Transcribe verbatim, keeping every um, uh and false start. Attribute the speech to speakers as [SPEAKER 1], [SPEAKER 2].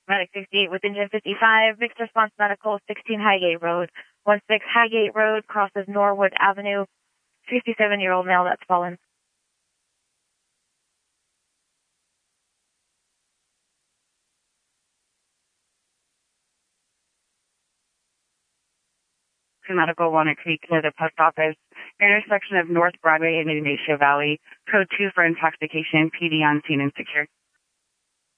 [SPEAKER 1] Medic sixty-eight with engine fifty-five, mixed response medical, sixteen Highgate Road. one six Highgate Road crosses Norwood Avenue, fifty-seven-year-old male that's fallen. Medical, Walnut Creek, near the post office, intersection of North Broadway and Ignacio Valley, code two for intoxication, P D on scene and secure.